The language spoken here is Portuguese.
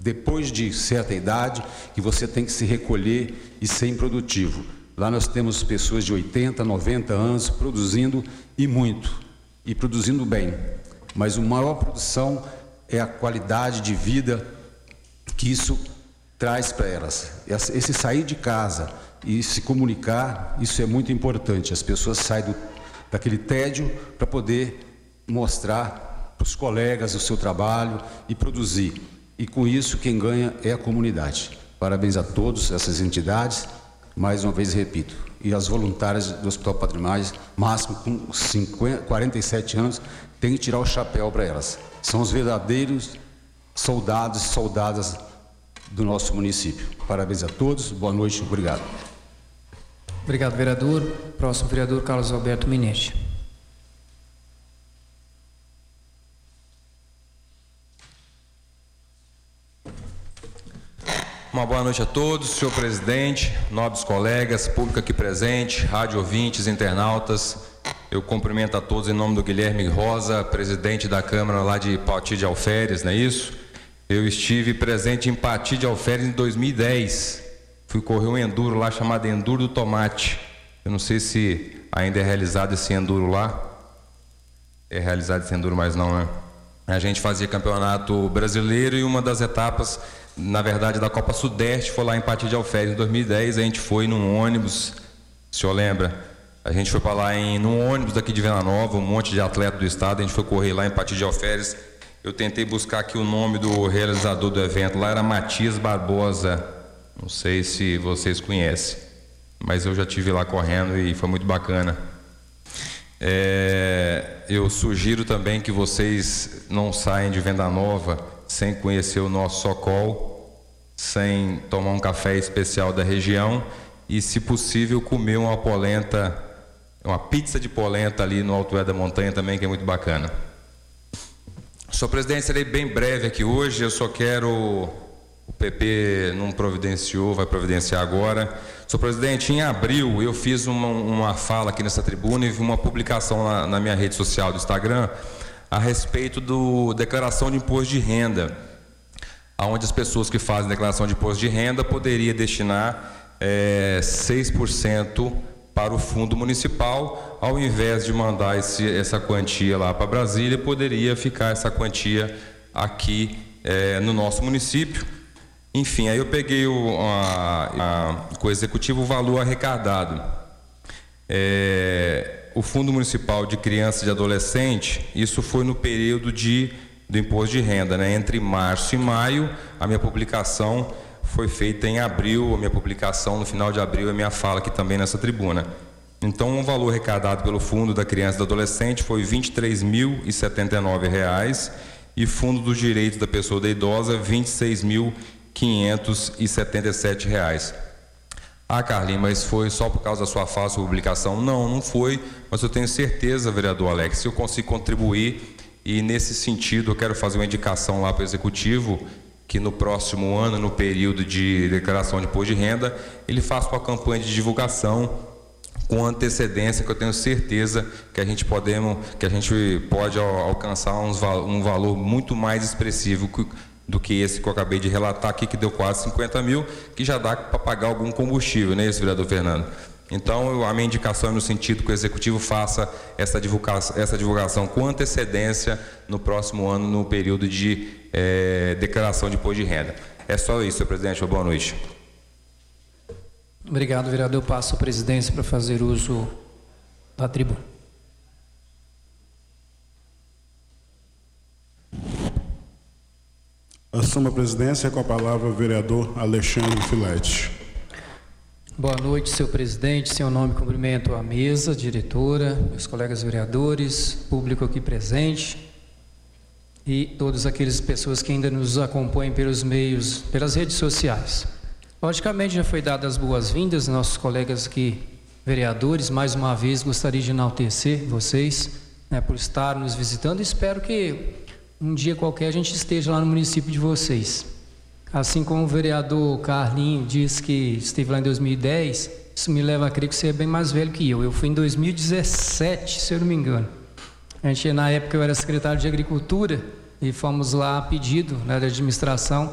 depois de certa idade, que você tem que se recolher e ser improdutivo. Lá nós temos pessoas de 80, 90 anos produzindo e muito, e produzindo bem. Mas a maior produção é a qualidade de vida que isso traz para elas. Esse sair de casa e se comunicar, isso é muito importante. As pessoas saem daquele tédio para poder mostrar para os colegas o seu trabalho e produzir. E com isso quem ganha é a comunidade. Parabéns a todas essas entidades, mais uma vez repito, e as voluntárias do Hospital Padre Máximo com 47 anos, tem que tirar o chapéu para elas. São os verdadeiros soldados e soldadas do nosso município. Parabéns a todos, boa noite, obrigado. Obrigado, vereador. Próximo vereador, Carlos Alberto Menezes. Uma boa noite a todos, senhor presidente, nobres colegas, público aqui presente, rádio ouvintes, internautas. Eu cumprimento a todos em nome do Guilherme Rosa, presidente da Câmara lá de Pati de Alferes, não é isso? Eu estive presente em Pati de Alferes em 2010. Fui correr um enduro lá chamado Enduro do Tomate. Eu não sei se ainda é realizado esse enduro lá. É realizado esse enduro, mas não, né? A gente fazia campeonato brasileiro e uma das etapas, na verdade, da Copa Sudeste foi lá em Pati de Alferes em 2010. A gente foi num ônibus, o senhor lembra? A gente foi para lá num ônibus daqui de Vila Nova, um monte de atleta do estado. A gente foi correr lá em Pati de Alferes. Eu tentei buscar aqui o nome do realizador do evento. Lá era Matias Barbosa. Não sei se vocês conhecem, mas eu já estive lá correndo e foi muito bacana. Eu sugiro também que vocês não saiam de Venda Nova sem conhecer o nosso Socol, sem tomar um café especial da região e, se possível, comer uma polenta, uma pizza de polenta ali no Alto da Montanha também, que é muito bacana. Senhor presidente, serei bem breve aqui hoje. Eu só quero... O PP não providenciou, vai providenciar agora. Senhor presidente, em abril eu fiz uma fala aqui nessa tribuna e vi uma publicação na minha rede social do Instagram a respeito do declaração de imposto de renda, onde as pessoas que fazem declaração de imposto de renda poderiam destinar 6% para o fundo municipal, ao invés de mandar essa quantia lá para Brasília, poderia ficar essa quantia aqui no nosso município. Enfim, aí eu peguei com o executivo o valor arrecadado. O Fundo Municipal de Criança e de Adolescente, isso foi no período do imposto de renda, né? Entre março e maio, a minha publicação foi feita em abril, a minha publicação no final de abril, a minha fala aqui também nessa tribuna. Então, o valor arrecadado pelo Fundo da Criança e do Adolescente foi R$ 23.079 e Fundo dos Direitos da Pessoa da Idosa, R$ 26.577. Ah, Carlinhos, mas foi só por causa da sua fala, sua publicação? Não, não foi, mas eu tenho certeza, vereador Alex, se eu consigo contribuir, e nesse sentido eu quero fazer uma indicação lá para o Executivo, que no próximo ano, no período de declaração de imposto de renda, ele faça uma campanha de divulgação com antecedência, que eu tenho certeza que a gente pode alcançar um valor muito mais expressivo do que esse que eu acabei de relatar aqui, que deu quase 50 mil, que já dá para pagar algum combustível, não é isso, vereador Fernando? Então, a minha indicação é no sentido que o Executivo faça essa divulgação com antecedência no próximo ano, no período de declaração de imposto de renda. É só isso, senhor presidente. Boa noite. Obrigado, vereador. Eu passo a presidência para fazer uso da tribuna. Assumo a presidência, com a palavra o vereador Alexandre Filete. Boa noite, senhor presidente. Em seu nome, cumprimento a mesa, diretora, meus colegas vereadores, público aqui presente e todas aquelas pessoas que ainda nos acompanham pelos meios, pelas redes sociais. Logicamente, já foi dadas as boas-vindas, nossos colegas aqui, vereadores. Mais uma vez, gostaria de enaltecer vocês, por estar nos visitando. Espero que um dia qualquer a gente esteja lá no município de vocês. Assim como o vereador Carlinho disse que esteve lá em 2010, isso me leva a crer que você é bem mais velho que eu. Eu fui em 2017, se eu não me engano. Na época eu era secretário de Agricultura e fomos lá a pedido da administração